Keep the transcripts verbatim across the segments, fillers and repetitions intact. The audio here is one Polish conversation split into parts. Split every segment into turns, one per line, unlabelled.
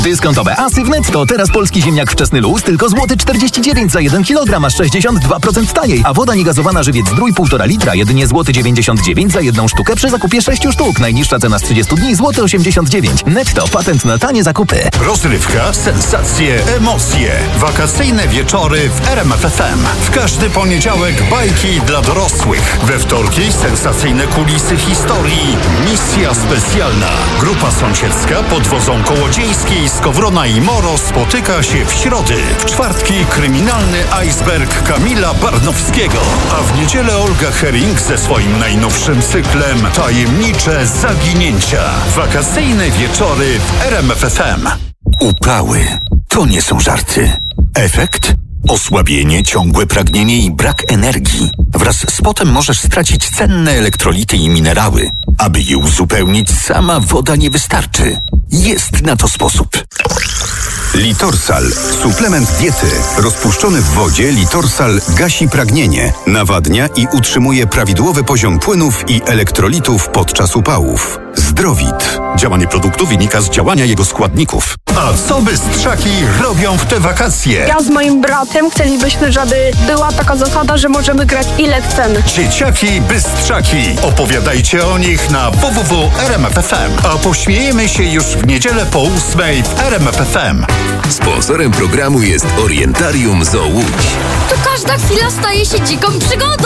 Dyskontowe asy w Netto. Teraz polski ziemniak wczesny luz tylko złoty czterdzieści dziewięć za jeden kilogram, aż sześćdziesiąt dwa procent taniej. A woda niegazowana żywiec Zdrój półtora litra, jedynie złoty dziewięćdziesiąt dziewięć za jedną sztukę przy zakupie sześciu sztuk. Najniższa cena z trzydziestu dni złoty osiemdziesiąt dziewięć. Netto, patent na tanie zakupy.
Rozrywka, sensacje, emocje. Wakacyjne wieczory w R M F F M. W każdy poniedziałek bajki dla dorosłych. We wtorki sensacyjne kulisy historii. Misja specjalna. Grupa sąsiedzka pod wodzą Kołodziejskiej, Skowrona i Moro spotyka się w środy. W czwartki kryminalny iceberg Kamila Barnowskiego. A w niedzielę Olga Herring ze swoim najnowszym cyklem Tajemnicze zaginięcia. Wakacyjne wieczory w R M F F M.
Upały to nie są żarty. Efekt? Osłabienie, ciągłe pragnienie i brak energii. Wraz z potem możesz stracić cenne elektrolity i minerały. Aby je uzupełnić, sama woda nie wystarczy. Jest na to sposób.
Litorsal. Suplement diety. Rozpuszczony w wodzie Litorsal gasi pragnienie, nawadnia i utrzymuje prawidłowy poziom płynów i elektrolitów podczas upałów. Zdrowit.
Działanie produktu wynika z działania jego składników. A co bystrzaki robią w te wakacje?
Ja z moim bratem chcielibyśmy, żeby była taka zasada, że możemy grać ile chcemy.
Dzieciaki bystrzaki. Opowiadajcie o nich na w w w kropka r m f f m. A pośmiejemy się już w niedzielę po ósmej w R M F F M.
Sponsorem programu jest Orientarium Zoo Łódź.
Tu każda chwila staje się dziką przygodą.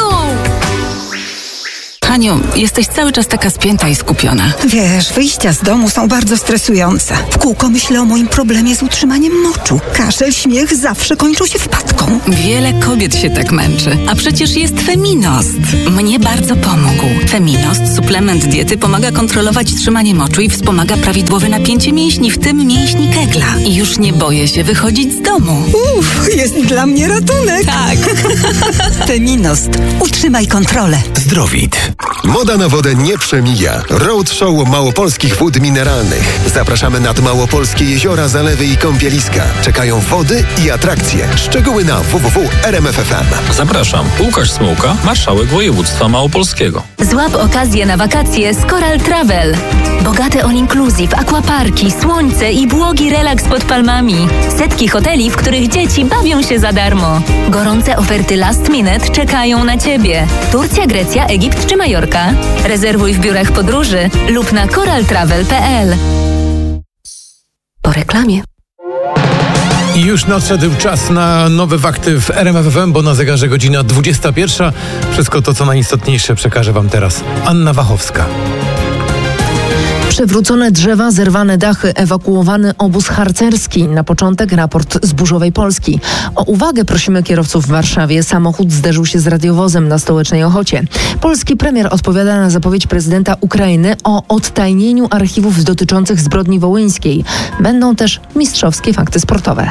Haniu, jesteś cały czas taka spięta i skupiona.
Wiesz, wyjścia z domu są bardzo stresujące. W kółko myślę o moim problemie z utrzymaniem moczu. Kaszel, śmiech zawsze kończą się wpadką.
Wiele kobiet się tak męczy. A przecież jest Feminost. Mnie bardzo pomógł. Feminost, suplement diety, pomaga kontrolować trzymanie moczu i wspomaga prawidłowe napięcie mięśni, w tym mięśni kegla. I już nie boję się wychodzić z domu.
Uff, jest dla mnie ratunek.
Tak.
Feminost. Utrzymaj kontrolę.
Zdrowit.
Moda na wodę nie przemija. Roadshow Małopolskich Wód Mineralnych. Zapraszamy nad małopolskie jeziora, zalewy i kąpieliska. Czekają wody i atrakcje. Szczegóły na w w w kropka r m f f m.
Zapraszam. Łukasz Smułka, marszałek województwa małopolskiego.
Złap okazję na wakacje z Coral Travel. Bogate all inclusive, aquaparki, słońce i błogi relaks pod palmami. Setki hoteli, w których dzieci bawią się za darmo. Gorące oferty last minute czekają na Ciebie. Turcja, Grecja, Egipt czy Majorka? Rezerwuj w biurach podróży lub na coral travel kropka p l. Po reklamie.
I już nadszedł czas na nowe fakty w R M F F M, bo na zegarze godzina dwudziesta pierwsza. Wszystko to, co najistotniejsze, przekaże Wam teraz Anna Wachowska.
Przewrócone drzewa, zerwane dachy, ewakuowany obóz harcerski. Na początek raport z Burzowej Polski. O uwagę prosimy kierowców w Warszawie. Samochód zderzył się z radiowozem na Stołecznej Ochocie. Polski premier odpowiada na zapowiedź prezydenta Ukrainy o odtajnieniu archiwów dotyczących zbrodni wołyńskiej. Będą też mistrzowskie fakty sportowe.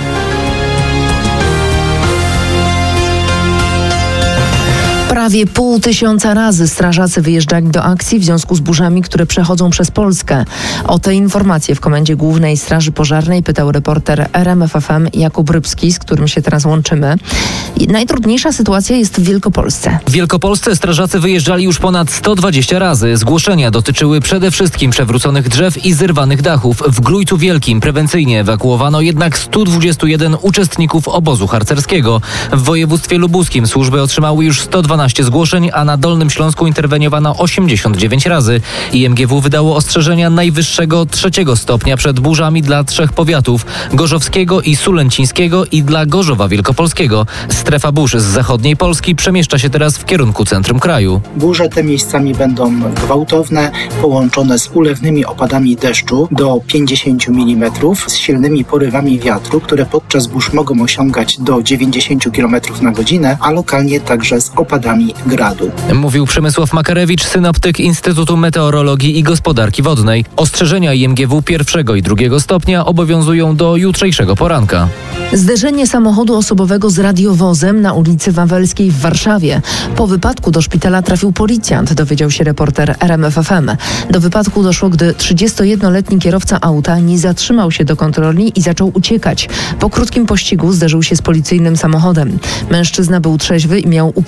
Prawie pół tysiąca razy strażacy wyjeżdżali do akcji w związku z burzami, które przechodzą przez Polskę. O te informacje w Komendzie Głównej Straży Pożarnej pytał reporter R M F F M Jakub Rybski, z którym się teraz łączymy. I najtrudniejsza sytuacja jest w Wielkopolsce.
W Wielkopolsce strażacy wyjeżdżali już ponad sto dwadzieścia razy. Zgłoszenia dotyczyły przede wszystkim przewróconych drzew i zerwanych dachów. W Grójcu Wielkim prewencyjnie ewakuowano jednak stu dwudziestu jeden uczestników obozu harcerskiego. W województwie lubuskim służby otrzymały już sto dwanaście zgłoszeń, a na Dolnym Śląsku interweniowano osiemdziesiąt dziewięć razy. I M G W wydało ostrzeżenia najwyższego trzeciego stopnia przed burzami dla trzech powiatów: gorzowskiego i sulęcińskiego i dla Gorzowa Wielkopolskiego. Strefa burz z zachodniej Polski przemieszcza się teraz w kierunku centrum kraju.
Burze te miejscami będą gwałtowne, połączone z ulewnymi opadami deszczu do pięćdziesięciu milimetrów, z silnymi porywami wiatru, które podczas burz mogą osiągać do dziewięćdziesięciu kilometrów na godzinę, a lokalnie także z opadami gradu.
Mówił Przemysław Makarewicz, synoptyk Instytutu Meteorologii i Gospodarki Wodnej. Ostrzeżenia I M G W pierwszego i drugiego stopnia obowiązują do jutrzejszego poranka.
Zderzenie samochodu osobowego z radiowozem na ulicy Wawelskiej w Warszawie. Po wypadku do szpitala trafił policjant, dowiedział się reporter R M F F M. Do wypadku doszło, gdy trzydziestojednoletni kierowca auta nie zatrzymał się do kontroli i zaczął uciekać. Po krótkim pościgu zderzył się z policyjnym samochodem. Mężczyzna był trzeźwy i miał uprawnienia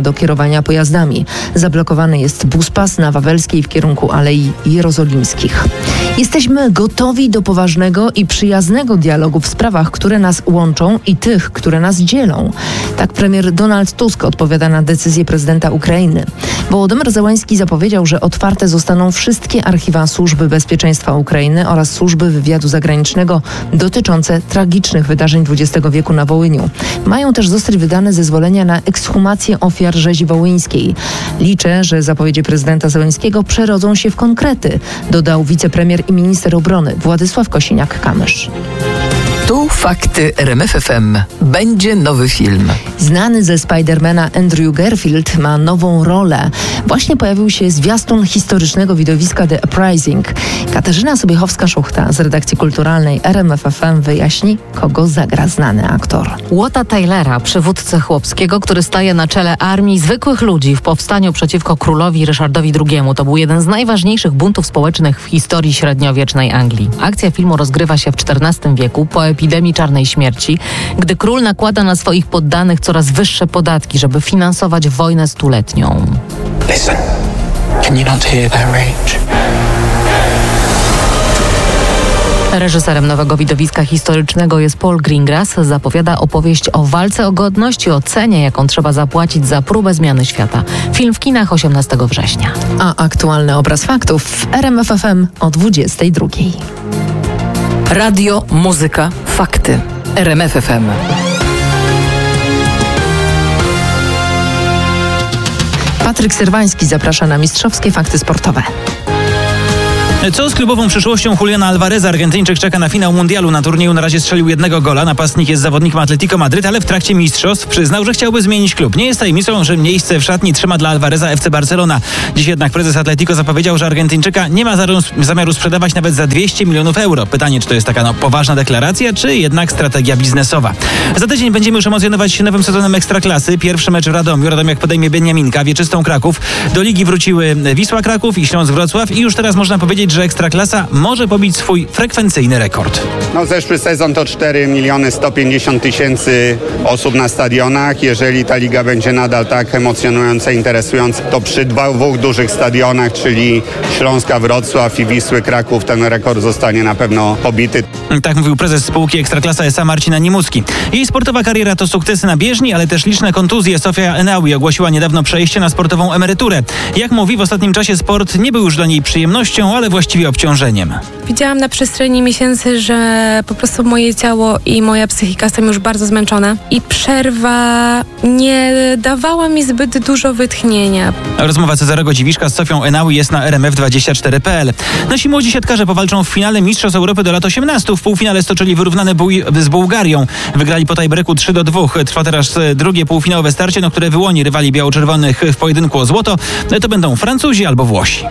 uprawnienia do kierowania pojazdami. Zablokowany jest buspas na Wawelskiej w kierunku Alei Jerozolimskich. Jesteśmy gotowi do poważnego i przyjaznego dialogu w sprawach, które nas łączą i tych, które nas dzielą. Tak premier Donald Tusk odpowiada na decyzję prezydenta Ukrainy. Wołodymyr Zełański zapowiedział, że otwarte zostaną wszystkie archiwa Służby Bezpieczeństwa Ukrainy oraz Służby Wywiadu Zagranicznego dotyczące tragicznych wydarzeń dwudziestego wieku na Wołyniu. Mają też zostać wydane zezwolenia na ekshumację ofiar rzezi wołyńskiej. Liczę, że zapowiedzi prezydenta Zełańskiego przerodzą się w konkrety, dodał wicepremier i minister obrony Władysław Kosiniak-Kamysz.
Tu fakty R M F F M. Będzie nowy film.
Znany ze Spidermana Andrew Garfield ma nową rolę. Właśnie pojawił się zwiastun historycznego widowiska The Uprising. Katarzyna Sobiechowska-Szuchta z redakcji kulturalnej R M F F M wyjaśni, kogo zagra znany aktor.
Łota Taylora, przywódcę chłopskiego, który staje na czele armii zwykłych ludzi w powstaniu przeciwko królowi Ryszardowi drugiemu. To był jeden z najważniejszych buntów społecznych w historii średniowiecznej Anglii. Akcja filmu rozgrywa się w czternastym wieku, po epidemii czarnej śmierci, gdy król nakłada na swoich poddanych coraz wyższe podatki, żeby finansować wojnę stuletnią.
Listen, can you not hear their rage?
Reżyserem nowego widowiska historycznego jest Paul Greengrass. Zapowiada opowieść o walce o godność i o cenie, jaką trzeba zapłacić za próbę zmiany świata. Film w kinach osiemnastego września.
A aktualny obraz faktów w R M F F M o dwudziestej drugiej.
Radio, muzyka, fakty. R M F F M.
Patryk Syrwański zaprasza na mistrzowskie fakty sportowe.
Co z klubową przyszłością Juliana Alvareza? Argentyńczyk czeka na finał mundialu. Na turnieju na razie strzelił jednego gola. Napastnik jest zawodnikiem Atletico Madryt, ale w trakcie mistrzostw przyznał, że chciałby zmienić klub. Nie jest tajemnicą, że miejsce w szatni trzyma dla Alvareza F C Barcelona. Dziś jednak prezes Atletico zapowiedział, że Argentyńczyka nie ma zamiaru sprzedawać nawet za dwieście milionów euro. Pytanie, czy to jest taka no, poważna deklaracja, czy jednak strategia biznesowa. Za tydzień będziemy już emocjonować się nowym sezonem Ekstraklasy. Pierwszy mecz w Radomiu. Radomiak podejmie Beniaminka, wieczystą Kraków. Do ligi wróciły Wisła Kraków i Śląsk Wrocław i już teraz można powiedzieć, że Ekstraklasa może pobić swój frekwencyjny rekord.
No, zeszły sezon to cztery miliony sto pięćdziesiąt tysięcy osób na stadionach. Jeżeli ta liga będzie nadal tak emocjonująca, interesująca, to przy dwóch dużych stadionach, czyli Śląska Wrocław i Wisły Kraków, ten rekord zostanie na pewno pobity.
Tak mówił prezes spółki Ekstraklasa S A Marcin Animucki. Jej sportowa kariera to sukcesy na bieżni, ale też liczne kontuzje. Sofia Enaui ogłosiła niedawno przejście na sportową emeryturę. Jak mówi, w ostatnim czasie sport nie był już dla niej przyjemnością, ale właściwie obciążeniem.
Widziałam na przestrzeni miesięcy, że po prostu moje ciało i moja psychika są już bardzo zmęczone i przerwa nie dawała mi zbyt dużo wytchnienia.
Rozmowa Cezarego Dziwiszka z Sofią Enaui jest na R M F dwadzieścia cztery kropka p l. Nasi młodzi siatkarze powalczą w finale Mistrzostw Europy do lat osiemnastu. W półfinale stoczyli wyrównane buj- z Bułgarią. Wygrali po tiebreaku trzy do dwóch. Trwa teraz drugie półfinałowe starcie, no, które wyłoni rywali biało-czerwonych w pojedynku o złoto. To będą Francuzi albo Włosi.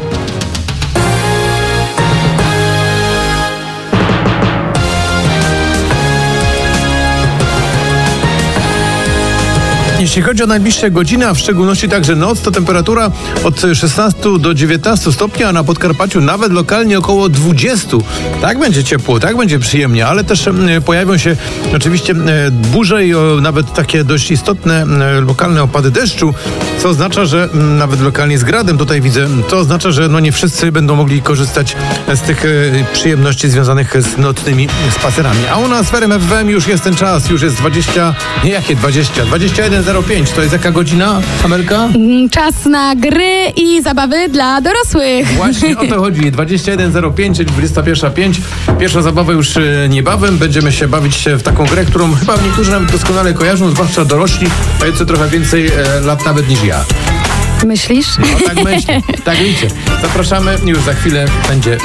Jeśli chodzi o najbliższe godziny, a w szczególności także noc, to temperatura od szesnastu do dziewiętnastu stopni, a na Podkarpaciu nawet lokalnie około dwudziestu. Tak będzie ciepło, tak będzie przyjemnie, ale też e, pojawią się oczywiście e, burze i o, nawet takie dość istotne e, lokalne opady deszczu, co oznacza, że m, nawet lokalnie z gradem tutaj widzę, to oznacza, że no nie wszyscy będą mogli korzystać z tych e, przyjemności związanych z nocnymi spacerami. A u nas w R M F F M już jest ten czas, już jest dwadzieścia, nie jakie dwadzieścia, dwadzieścia jeden zero pięć. To jest jaka godzina, Amelka?
Czas na gry i zabawy dla dorosłych.
Właśnie o to chodzi. dwadzieścia jeden zero pięć, dwudziesta pierwsza pięć. Pierwsza zabawa już niebawem. Będziemy się bawić w taką grę, którą chyba niektórzy nawet doskonale kojarzą, zwłaszcza dorośli, mający trochę więcej e, lat nawet niż ja.
Myślisz?
No tak myślę, tak liczę. Zapraszamy, już za chwilę będzie